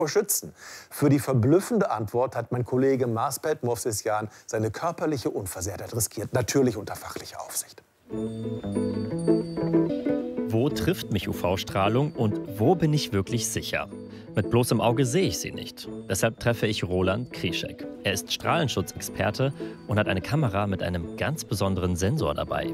schützen? Für die verblüffende Antwort hat mein Kollege Marsbet Movsisyan seine körperliche Unversehrtheit riskiert, natürlich unter fachlicher Aufsicht. Wo trifft mich UV-Strahlung und wo bin ich wirklich sicher? Mit bloßem Auge sehe ich sie nicht. Deshalb treffe ich Roland Krischek. Er ist Strahlenschutzexperte und hat eine Kamera mit einem ganz besonderen Sensor dabei.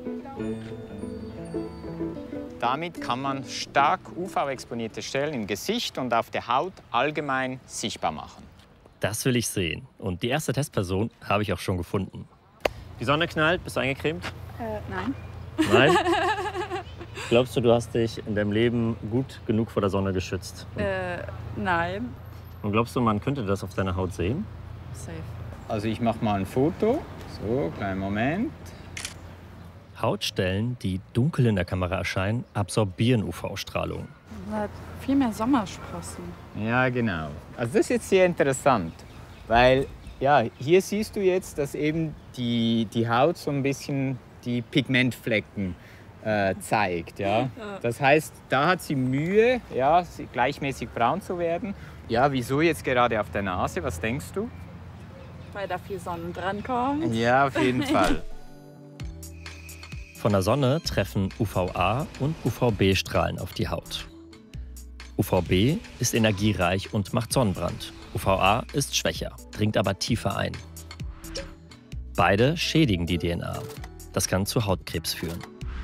Damit kann man stark UV-exponierte Stellen im Gesicht und auf der Haut allgemein sichtbar machen. Das will ich sehen. Und die erste Testperson habe ich auch schon gefunden. Die Sonne knallt, bist du eingecremt? Nein. Nein? Glaubst du, du hast dich in deinem Leben gut genug vor der Sonne geschützt? Nein. Und glaubst du, man könnte das auf deiner Haut sehen? Safe. Also ich mache mal ein Foto. So, kleinen Moment. Hautstellen, die dunkel in der Kamera erscheinen, absorbieren UV-Strahlung. Man hat viel mehr Sommersprossen. Ja, genau. Also das ist jetzt sehr interessant, weil ja, hier siehst du jetzt, dass eben die Haut so ein bisschen die Pigmentflecken zeigt. Ja? Das heißt, da hat sie Mühe, ja, gleichmäßig braun zu werden. Ja, wieso jetzt gerade auf der Nase? Was denkst du? Weil da viel Sonne dran kommt. Ja, auf jeden Fall. Von der Sonne treffen UVA und UVB-Strahlen auf die Haut. UVB ist energiereich und macht Sonnenbrand. UVA ist schwächer, dringt aber tiefer ein. Beide schädigen die DNA. Das kann zu Hautkrebs führen.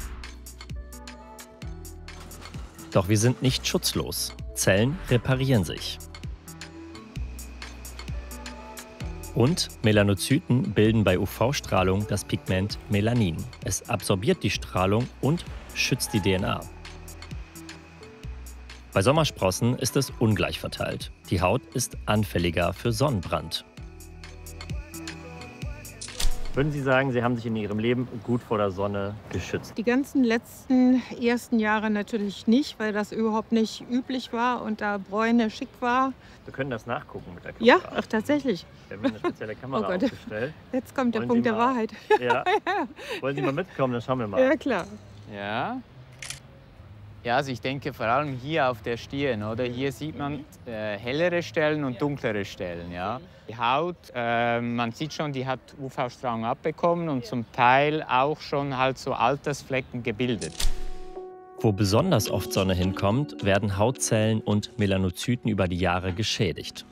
Doch wir sind nicht schutzlos. Zellen reparieren sich. Und Melanozyten bilden bei UV-Strahlung das Pigment Melanin. Es absorbiert die Strahlung und schützt die DNA. Bei Sommersprossen ist es ungleich verteilt. Die Haut ist anfälliger für Sonnenbrand. Würden Sie sagen, Sie haben sich in Ihrem Leben gut vor der Sonne geschützt? Die ganzen letzten ersten Jahre natürlich nicht, weil das überhaupt nicht üblich war und da Bräune schick war. Wir können das nachgucken mit der Kamera. Ja, ach tatsächlich. Wir haben eine spezielle Kamera Oh Gott. aufgestellt. Jetzt kommt der Wollen Punkt Sie der mal- Wahrheit. Ja. Wollen Sie mal mitkommen, dann schauen wir mal. Ja, klar. Ja. Ja, also ich denke vor allem hier auf der Stirn, oder? Hier sieht man hellere Stellen und dunklere Stellen, ja. Die Haut, man sieht schon, die hat UV-Strahlung abbekommen und zum Teil auch schon halt so Altersflecken gebildet. Wo besonders oft Sonne hinkommt, werden Hautzellen und Melanozyten über die Jahre geschädigt.